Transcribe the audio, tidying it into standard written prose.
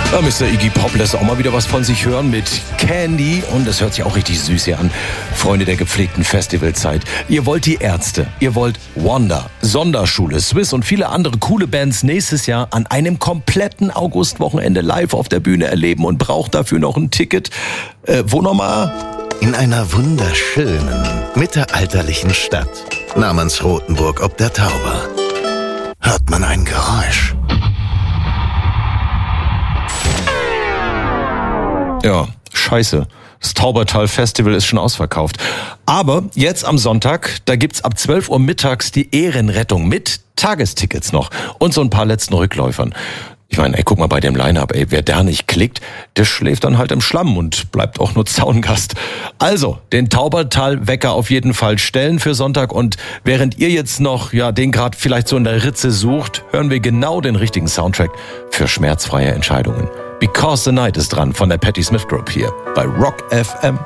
Ja, Mr. Iggy Pop lässt auch mal wieder was von sich hören mit Candy. Und das hört sich auch richtig süß hier an. Freunde der gepflegten Festivalzeit. Ihr wollt die Ärzte, ihr wollt Wonder, Sonderschule, Swiss und viele andere coole Bands nächstes Jahr an einem kompletten Augustwochenende live auf der Bühne erleben und braucht dafür noch ein Ticket. Wo nochmal? In einer wunderschönen, mittelalterlichen Stadt namens Rothenburg ob der Tauber hört man ein Geräusch. Ja, scheiße. Das Taubertal Festival ist schon ausverkauft. Aber jetzt am Sonntag, da gibt's ab 12 Uhr mittags die Ehrenrettung mit Tagestickets noch und so ein paar letzten Rückläufern. Ich meine, guck mal bei dem Line-Up, wer da nicht klickt, der schläft dann halt im Schlamm und bleibt auch nur Zaungast. Also, den Taubertal-Wecker auf jeden Fall stellen für Sonntag und während ihr jetzt noch, den gerade vielleicht so in der Ritze sucht, hören wir genau den richtigen Soundtrack für schmerzfreie Entscheidungen. Because the Night ist dran von der Patti Smith Group hier bei Rock FM.